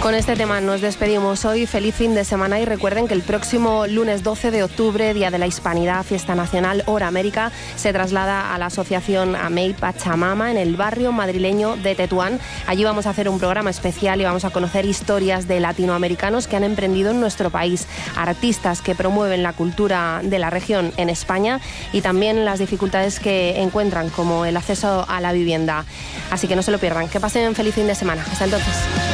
Con este tema nos despedimos hoy. Feliz fin de semana y recuerden que el próximo lunes 12 de octubre, Día de la Hispanidad, Fiesta Nacional Hora América, se traslada a la asociación AMEI Pachamama en el barrio madrileño de Tetuán. Allí vamos a hacer un programa especial y vamos a conocer historias de latinoamericanos que han emprendido en nuestro país, artistas que promueven la cultura de la región en España y también las dificultades que encuentran, como el acceso a la vivienda. Así que no se lo pierdan. Que pasen feliz fin de semana. Hasta entonces.